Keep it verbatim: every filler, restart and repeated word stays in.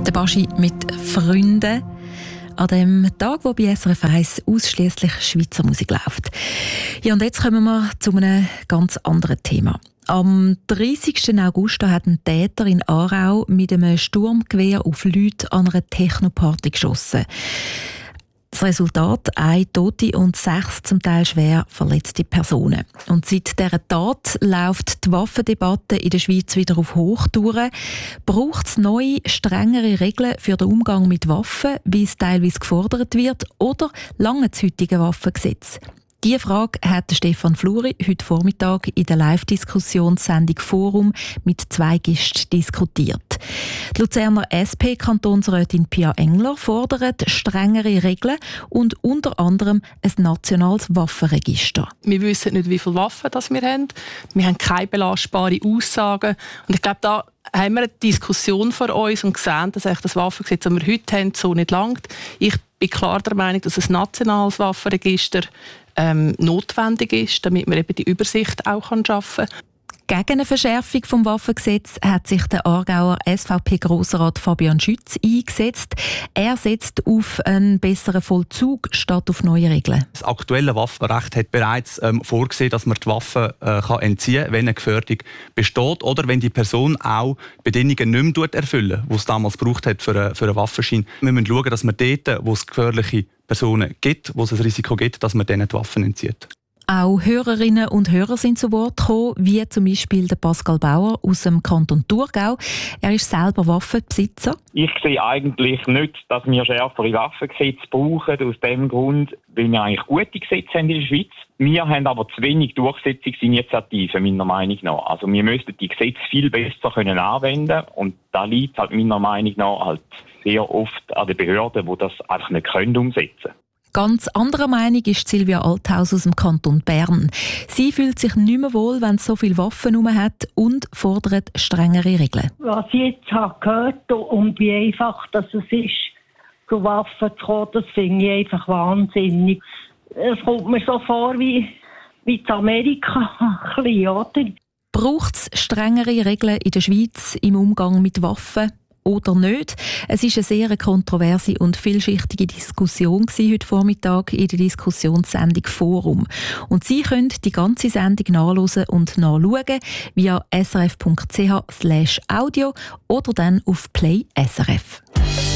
Der Baschi mit Freunden. An dem Tag, wo bei S R F eins ausschliesslich Schweizer Musik läuft. Ja, und jetzt kommen wir zu einem ganz anderen Thema. Am dreißigsten August hat ein Täter in Aarau mit einem Sturmgewehr auf Leute an einer Technoparty geschossen. Das Resultat: eine Tote und sechs zum Teil schwer verletzte Personen. Und seit dieser Tat läuft die Waffendebatte in der Schweiz wieder auf Hochtouren. Braucht es neue, strengere Regeln für den Umgang mit Waffen, wie es teilweise gefordert wird, oder lange das heutige Waffengesetz? Diese Frage hat Stefan Fluri heute Vormittag in der Live-Diskussionssendung «Forum» mit zwei Gästen diskutiert. Die Luzerner S P-Kantonsrätin Pia Engler fordert strengere Regeln und unter anderem ein nationales Waffenregister. Wir wissen nicht, wie viele Waffen das wir haben. Wir haben keine belastbaren Aussagen. Und ich glaube, da haben wir eine Diskussion vor uns und gesehen, dass das Waffengesetz, das wir heute haben, so nicht langt. Ich bin klar der Meinung, dass ein nationales Waffenregister ähm, notwendig ist, damit man eben die Übersicht auch schaffen kann. Gegen eine Verschärfung des Waffengesetzes hat sich der Aargauer S V P-Grossrat Fabian Schütz eingesetzt. Er setzt auf einen besseren Vollzug statt auf neue Regeln. Das aktuelle Waffenrecht hat bereits ähm, vorgesehen, dass man die Waffen äh, kann entziehen kann, wenn eine Gefährdung besteht oder wenn die Person auch Bedingungen nicht mehr erfüllt, die es damals gebraucht hat für, eine, für einen Waffenschein. Wir müssen schauen, dass man dort, wo es gefährliche Personen gibt, wo es ein Risiko gibt, dass man denen die Waffen entzieht. Auch Hörerinnen und Hörer sind zu Wort gekommen, wie zum Beispiel der Pascal Bauer aus dem Kanton Thurgau. Er ist selber Waffenbesitzer. Ich sehe eigentlich nicht, dass wir schärfere Waffengesetze brauchen, aus dem Grund, weil wir eigentlich gute Gesetze haben in der Schweiz. Wir haben aber zu wenig Durchsetzungsinitiativen, meiner Meinung nach. Also wir müssten die Gesetze viel besser können anwenden und da liegt halt meiner Meinung nach halt sehr oft an den Behörden, die das einfach nicht können umsetzen. Ganz anderer Meinung ist Silvia Althaus aus dem Kanton Bern. Sie fühlt sich nicht mehr wohl, wenn es so viele Waffen herum hat und fordert strengere Regeln. Was ich jetzt habe gehört und wie einfach das es ist, zu Waffen zu kommen, das finde ich einfach wahnsinnig. Es kommt mir so vor wie, wie in Amerika, ein bisschen, oder? Braucht es strengere Regeln in der Schweiz im Umgang mit Waffen? Oder nicht. Es war eine sehr kontroverse und vielschichtige Diskussion heute Vormittag in der Diskussionssendung «Forum». Und Sie können die ganze Sendung nachhören und nachschauen via srf punkt c h slash audio oder dann auf Play S R F.